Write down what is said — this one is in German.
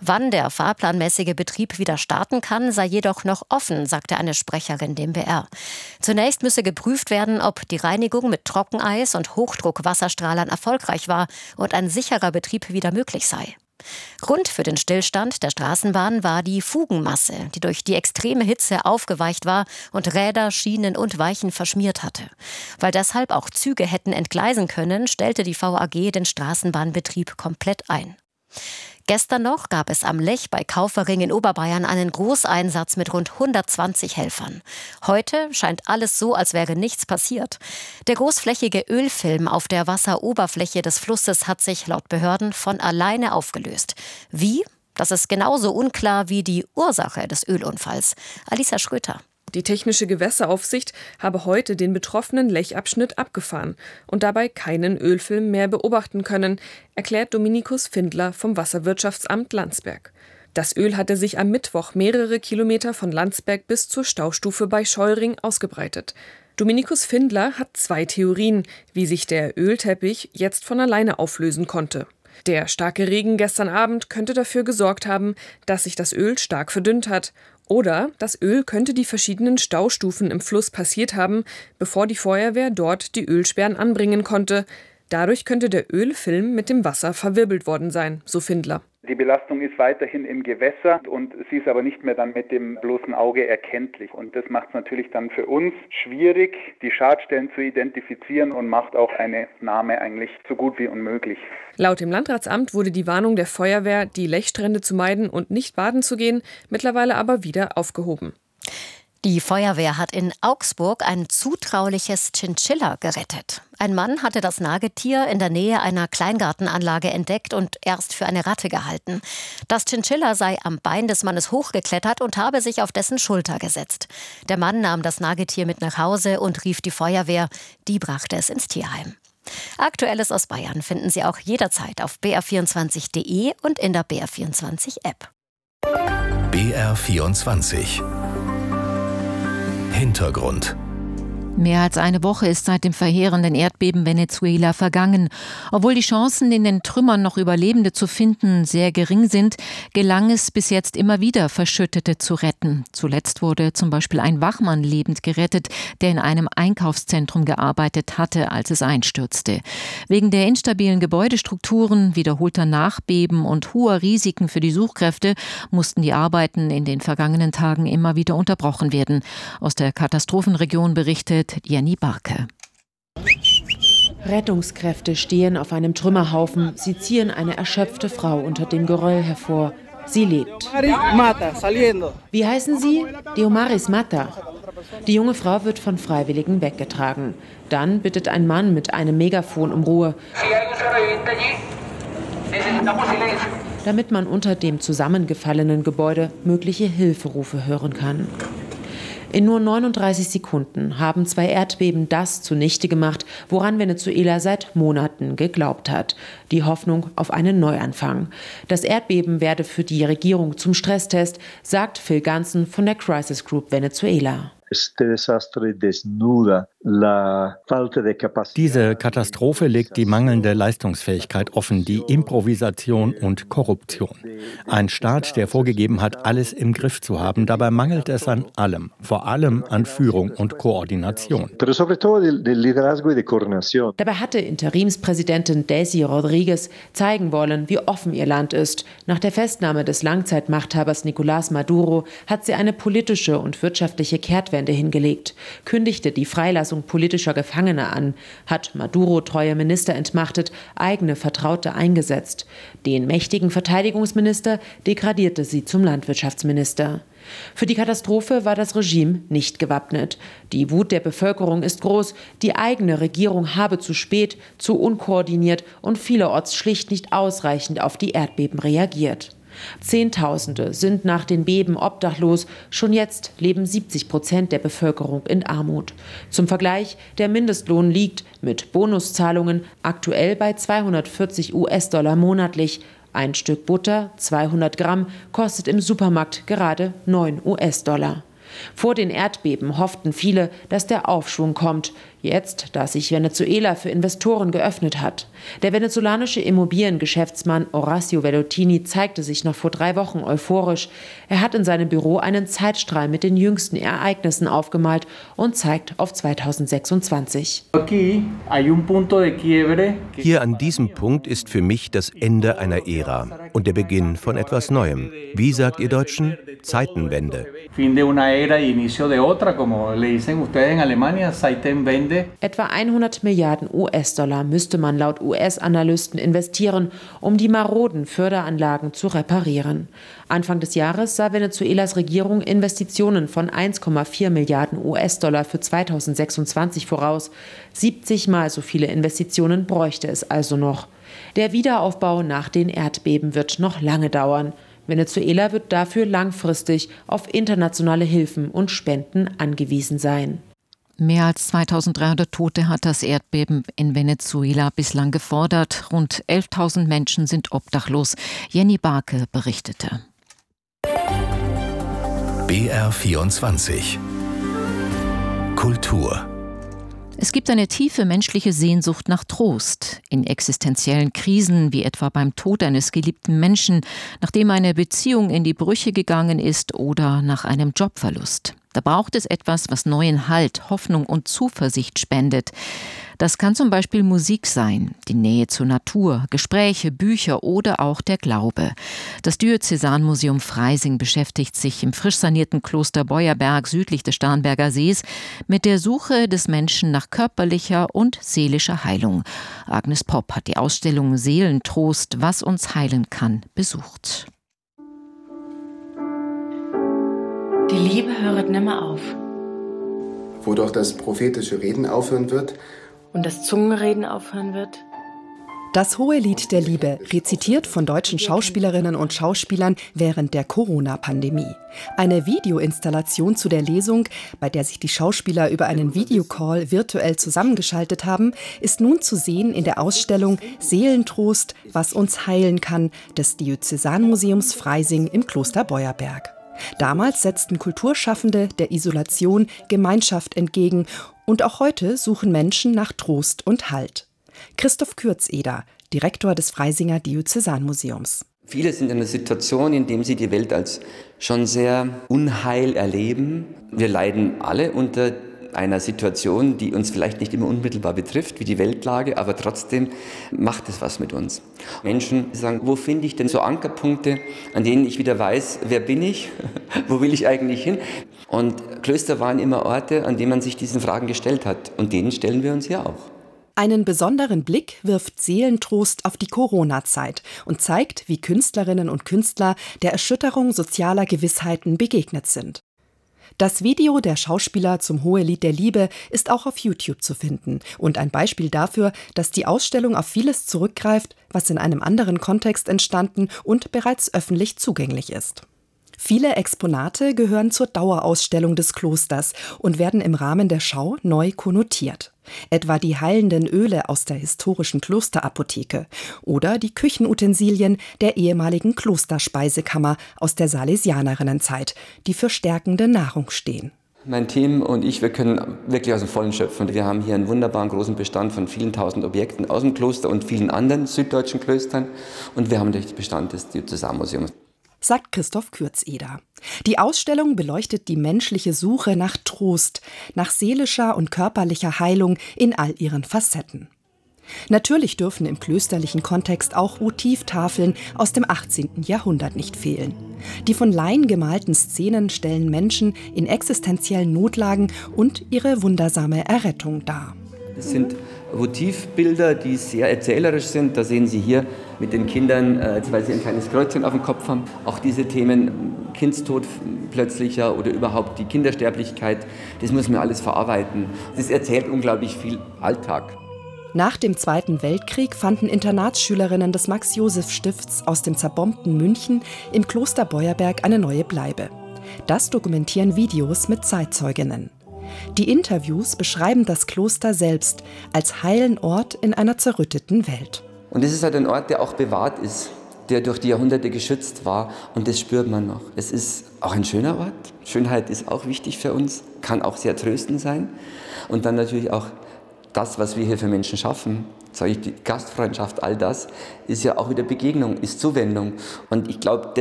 Wann der fahrplanmäßige Betrieb wieder starten kann, sei jedoch noch offen, sagte eine Sprecherin dem BR. Zunächst müsse geprüft werden, ob die Reinigung mit Trockeneis und Hochdruckwasserstrahlern erfolgreich war und ein sicherer Betrieb wieder möglich sei. Grund für den Stillstand der Straßenbahn war die Fugenmasse, die durch die extreme Hitze aufgeweicht war und Räder, Schienen und Weichen verschmiert hatte. Weil deshalb auch Züge hätten entgleisen können, stellte die VAG den Straßenbahnbetrieb komplett ein. Gestern noch gab es am Lech bei Kaufering in Oberbayern einen Großeinsatz mit rund 120 Helfern. Heute scheint alles so, als wäre nichts passiert. Der großflächige Ölfilm auf der Wasseroberfläche des Flusses hat sich laut Behörden von alleine aufgelöst. Wie? Das ist genauso unklar wie die Ursache des Ölunfalls. Alisa Schröter. Die Technische Gewässeraufsicht habe heute den betroffenen Lechabschnitt abgefahren und dabei keinen Ölfilm mehr beobachten können, erklärt Dominikus Findler vom Wasserwirtschaftsamt Landsberg. Das Öl hatte sich am Mittwoch mehrere Kilometer von Landsberg bis zur Staustufe bei Scheuring ausgebreitet. Dominikus Findler hat 2 Theorien, wie sich der Ölteppich jetzt von alleine auflösen konnte. Der starke Regen gestern Abend könnte dafür gesorgt haben, dass sich das Öl stark verdünnt hat. Oder das Öl könnte die verschiedenen Staustufen im Fluss passiert haben, bevor die Feuerwehr dort die Ölsperren anbringen konnte. Dadurch könnte der Ölfilm mit dem Wasser verwirbelt worden sein, so Findler. Die Belastung ist weiterhin im Gewässer und sie ist aber nicht mehr dann mit dem bloßen Auge erkenntlich. Und das macht es natürlich dann für uns schwierig, die Schadstellen zu identifizieren und macht auch eine Nahme eigentlich so gut wie unmöglich. Laut dem Landratsamt wurde die Warnung der Feuerwehr, die Lechstrände zu meiden und nicht baden zu gehen, mittlerweile aber wieder aufgehoben. Die Feuerwehr hat in Augsburg ein zutrauliches Chinchilla gerettet. Ein Mann hatte das Nagetier in der Nähe einer Kleingartenanlage entdeckt und erst für eine Ratte gehalten. Das Chinchilla sei am Bein des Mannes hochgeklettert und habe sich auf dessen Schulter gesetzt. Der Mann nahm das Nagetier mit nach Hause und rief die Feuerwehr. Die brachte es ins Tierheim. Aktuelles aus Bayern finden Sie auch jederzeit auf br24.de und in der BR24-App. BR24 Hintergrund. Mehr als eine Woche ist seit dem verheerenden Erdbeben Venezuela vergangen. Obwohl die Chancen, in den Trümmern noch Überlebende zu finden, sehr gering sind, gelang es bis jetzt immer wieder, Verschüttete zu retten. Zuletzt wurde zum Beispiel ein Wachmann lebend gerettet, der in einem Einkaufszentrum gearbeitet hatte, als es einstürzte. Wegen der instabilen Gebäudestrukturen, wiederholter Nachbeben und hoher Risiken für die Suchkräfte mussten die Arbeiten in den vergangenen Tagen immer wieder unterbrochen werden. Aus der Katastrophenregion berichtet Jenny Barke. Rettungskräfte stehen auf einem Trümmerhaufen. Sie ziehen eine erschöpfte Frau unter dem Geröll hervor. Sie lebt. Wie heißen Sie? Diomaris Mata. Die junge Frau wird von Freiwilligen weggetragen. Dann bittet ein Mann mit einem Megafon um Ruhe, damit man unter dem zusammengefallenen Gebäude mögliche Hilferufe hören kann. In nur 39 Sekunden haben 2 Erdbeben das zunichte gemacht, woran Venezuela seit Monaten geglaubt hat. Die Hoffnung auf einen Neuanfang. Das Erdbeben werde für die Regierung zum Stresstest, sagt Phil Ganson von der Crisis Group Venezuela. Diese Katastrophe legt die mangelnde Leistungsfähigkeit offen, die Improvisation und Korruption. Ein Staat, der vorgegeben hat, alles im Griff zu haben, dabei mangelt es an allem, vor allem an Führung und Koordination. Dabei hatte Interimspräsidentin Daisy Rodriguez zeigen wollen, wie offen ihr Land ist. Nach der Festnahme des Langzeitmachthabers Nicolás Maduro hat sie eine politische und wirtschaftliche Kehrtwende hingelegt, kündigte die Freilassung politischer Gefangener an, hat Maduro-treue Minister entmachtet, eigene Vertraute eingesetzt. Den mächtigen Verteidigungsminister degradierte sie zum Landwirtschaftsminister. Für die Katastrophe war das Regime nicht gewappnet. Die Wut der Bevölkerung ist groß, die eigene Regierung habe zu spät, zu unkoordiniert und vielerorts schlicht nicht ausreichend auf die Erdbeben reagiert. Zehntausende sind nach den Beben obdachlos. Schon jetzt leben 70% der Bevölkerung in Armut. Zum Vergleich, der Mindestlohn liegt mit Bonuszahlungen aktuell bei $240 monatlich. Ein Stück Butter, 200 Gramm, kostet im Supermarkt gerade $9. Vor den Erdbeben hofften viele, dass der Aufschwung kommt. Jetzt, da sich Venezuela für Investoren geöffnet hat. Der venezolanische Immobiliengeschäftsmann Horacio Vellottini zeigte sich noch vor 3 Wochen euphorisch. Er hat in seinem Büro einen Zeitstrahl mit den jüngsten Ereignissen aufgemalt und zeigt auf 2026. Hier an diesem Punkt ist für mich das Ende einer Ära und der Beginn von etwas Neuem. Wie sagt ihr Deutschen? Zeitenwende. Etwa 100 Milliarden US-Dollar müsste man laut US-Analysten investieren, um die maroden Förderanlagen zu reparieren. Anfang des Jahres sah Venezuelas Regierung Investitionen von 1,4 Milliarden US-Dollar für 2026 voraus. 70 Mal so viele Investitionen bräuchte es also noch. Der Wiederaufbau nach den Erdbeben wird noch lange dauern. Venezuela wird dafür langfristig auf internationale Hilfen und Spenden angewiesen sein. Mehr als 2300 Tote hat das Erdbeben in Venezuela bislang gefordert. Rund 11.000 Menschen sind obdachlos. Jenny Barke berichtete. BR24 Kultur. Es gibt eine tiefe menschliche Sehnsucht nach Trost. In existenziellen Krisen, wie etwa beim Tod eines geliebten Menschen, nachdem eine Beziehung in die Brüche gegangen ist oder nach einem Jobverlust. Da braucht es etwas, was neuen Halt, Hoffnung und Zuversicht spendet. Das kann zum Beispiel Musik sein, die Nähe zur Natur, Gespräche, Bücher oder auch der Glaube. Das Diözesanmuseum Freising beschäftigt sich im frisch sanierten Kloster Beuerberg südlich des Starnberger Sees mit der Suche des Menschen nach körperlicher und seelischer Heilung. Agnes Popp hat die Ausstellung Seelentrost, was uns heilen kann, besucht. Die Liebe höret nimmer auf. Wodurch das prophetische Reden aufhören wird. Und das Zungenreden aufhören wird. Das Hohelied der Liebe, rezitiert von deutschen Schauspielerinnen und Schauspielern während der Corona-Pandemie. Eine Videoinstallation zu der Lesung, bei der sich die Schauspieler über einen Videocall virtuell zusammengeschaltet haben, ist nun zu sehen in der Ausstellung Seelentrost, was uns heilen kann, des Diözesanmuseums Freising im Kloster Beuerberg. Damals setzten Kulturschaffende der Isolation Gemeinschaft entgegen und auch heute suchen Menschen nach Trost und Halt. Christoph Kürzeder, Direktor des Freisinger Diözesanmuseums. Viele sind in einer Situation, in der sie die Welt als schon sehr unheil erleben. Wir leiden alle unter einer Situation, die uns vielleicht nicht immer unmittelbar betrifft, wie die Weltlage, aber trotzdem macht es was mit uns. Menschen sagen, wo finde ich denn so Ankerpunkte, an denen ich wieder weiß, wer bin ich, wo will ich eigentlich hin? Und Klöster waren immer Orte, an denen man sich diesen Fragen gestellt hat. Und denen stellen wir uns hier auch. Einen besonderen Blick wirft Seelentrost auf die Corona-Zeit und zeigt, wie Künstlerinnen und Künstler der Erschütterung sozialer Gewissheiten begegnet sind. Das Video der Schauspieler zum Hohelied der Liebe ist auch auf YouTube zu finden und ein Beispiel dafür, dass die Ausstellung auf vieles zurückgreift, was in einem anderen Kontext entstanden und bereits öffentlich zugänglich ist. Viele Exponate gehören zur Dauerausstellung des Klosters und werden im Rahmen der Schau neu konnotiert. Etwa die heilenden Öle aus der historischen Klosterapotheke oder die Küchenutensilien der ehemaligen Klosterspeisekammer aus der Salesianerinnenzeit, die für stärkende Nahrung stehen. Mein Team und ich, wir können wirklich aus dem Vollen schöpfen. Wir haben hier einen wunderbaren großen Bestand von vielen tausend Objekten aus dem Kloster und vielen anderen süddeutschen Klöstern. Und wir haben den Bestand des Diözesanmuseums. Sagt Christoph Kürzeder. Die Ausstellung beleuchtet die menschliche Suche nach Trost, nach seelischer und körperlicher Heilung in all ihren Facetten. Natürlich dürfen im klösterlichen Kontext auch Motivtafeln aus dem 18. Jahrhundert nicht fehlen. Die von Laien gemalten Szenen stellen Menschen in existenziellen Notlagen und ihre wundersame Errettung dar. Es sind Votivbilder, die sehr erzählerisch sind. Da sehen Sie hier mit den Kindern, weil sie ein kleines Kreuzchen auf dem Kopf haben, auch diese Themen Kindstod plötzlicher oder überhaupt die Kindersterblichkeit, das muss man alles verarbeiten. Das erzählt unglaublich viel Alltag. Nach dem Zweiten Weltkrieg fanden Internatsschülerinnen des Max-Joseph-Stifts aus dem zerbombten München im Kloster Beuerberg eine neue Bleibe. Das dokumentieren Videos mit Zeitzeuginnen. Die Interviews beschreiben das Kloster selbst als heilen Ort in einer zerrütteten Welt. Und es ist halt ein Ort, der auch bewahrt ist der durch die Jahrhunderte geschützt war und das spürt man noch. Es ist auch ein schöner Ort. Schönheit ist auch wichtig für uns, kann auch sehr tröstend sein. Und dann natürlich auch das, was wir hier für Menschen schaffen, sage ich, die Gastfreundschaft, all das, ist ja auch wieder Begegnung, ist Zuwendung. Und ich glaube,